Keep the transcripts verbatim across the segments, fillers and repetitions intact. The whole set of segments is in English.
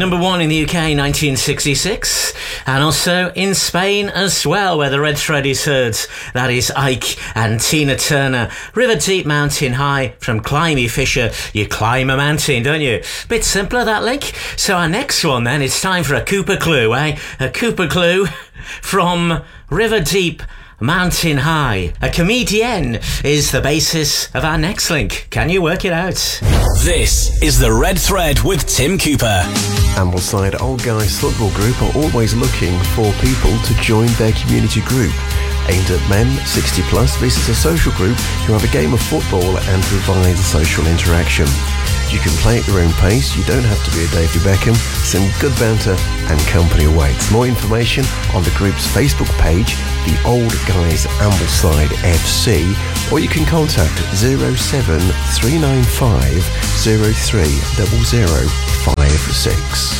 number one in the U K, nineteen sixty-six, and also in Spain as well, where the red thread is heard. That is Ike and Tina Turner. River Deep, Mountain High, from Climby Fisher. You climb a mountain, don't you? Bit simpler, that link. So our next one then, it's time for a Cooper Clue, eh? A Cooper Clue from River Deep, Mountain High. A comedian is the basis of our next link. Can you work it out? This is The Red Thread with Tim Cooper. Ambleside Old Guys Football Group are always looking for people to join their community group. Aimed at men sixty plus, this is a social group who have a game of football and provide social interaction. You can play at your own pace, you don't have to be a David Beckham, some good banter and company awaits. More information on the group's Facebook page, The Old Guys Ambleside F C, or you can contact zero seven three nine five zero three zero zero five six.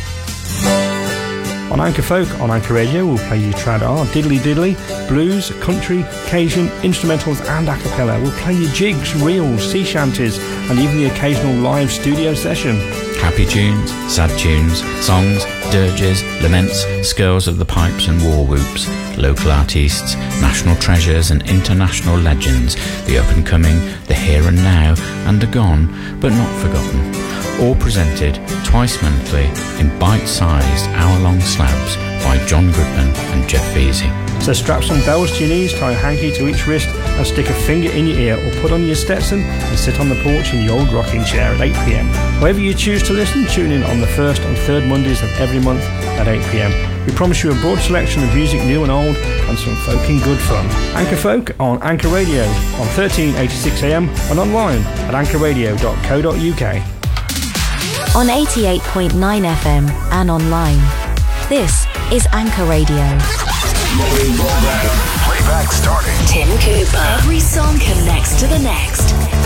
On Anchor Folk, on Anchor Radio, we'll play you trad R, diddly diddly, blues, country, Cajun, instrumentals and a cappella. We'll play you jigs, reels, sea shanties and even the occasional live studio session. Happy tunes, sad tunes, songs, dirges, laments, skirls of the pipes and war whoops, local artists, national treasures and international legends, the up and coming, the here and now and the gone but not forgotten. All presented twice monthly in bite-sized hour-long slabs by John Goodman and Jeff Veazey. So strap some bells to your knees, tie a hanky to each wrist and stick a finger in your ear or put on your Stetson and sit on the porch in your old rocking chair at eight p m. However you choose to listen, tune in on the first and third Mondays of every month at eight p m. We promise you a broad selection of music new and old and some folking good fun. Anchor Folk on Anchor Radio on thirteen eighty-six a m and online at anchor radio dot co dot u k. On eighty-eight point nine F M and online. This is Anchor Radio. Playback starting. Tim Cooper. Every song connects to the next.